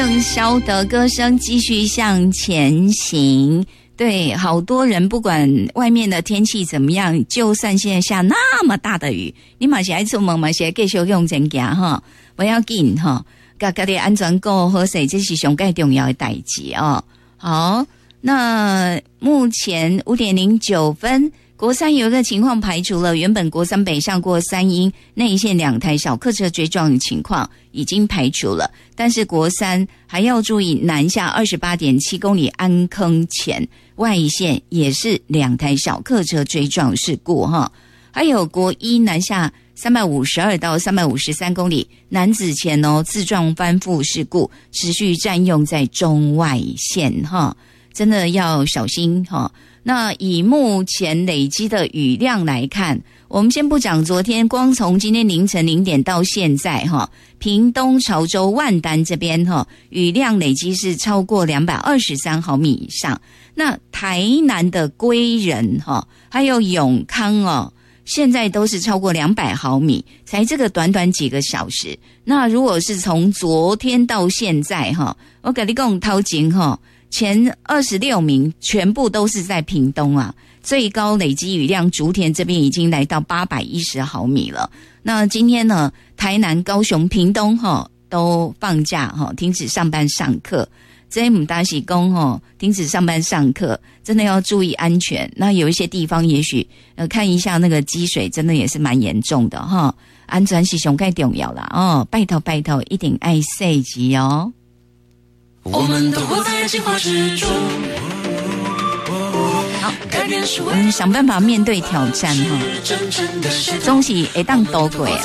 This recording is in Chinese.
萧的歌声继续向前行。对，好多人不管外面的天气怎么样，就算现在下那么大的雨，你嘛是爱出门嘛是继续向前行哈，不要紧哈，家己安全顾好势，这是上最重要的代志哦。好，那目前5:09分。国三有一个情况排除了，原本国三北上过三英内线2台小客车追撞的情况已经排除了，但是国三还要注意南下28.7公里安坑前外线也是2台小客车追撞事故哈，还有国一南下352到353公里男子前自撞翻覆事故持续占用在中外线哈，真的要小心哈。那以目前累积的雨量来看，我们先不讲昨天，光从今天凌晨0点到现在屏东潮州万丹这边雨量累积是超过223毫米以上。那台南的归仁还有永康现在都是超过200毫米，才这个短短几个小时。那如果是从昨天到现在我跟你讲头前前26名全部都是在屏东啊，最高累积雨量竹田这边已经来到810毫米了。那今天呢，台南、高雄、屏东都放假停止上班上课。这不但是说停止上班上课，真的要注意安全。那有一些地方也许看一下那个积水，真的也是蛮严重的安全是上最重要啦拜托拜托，一定爱细记哦。 我们都活在计划之中。 好，我们想办法面对挑战总是会当度过。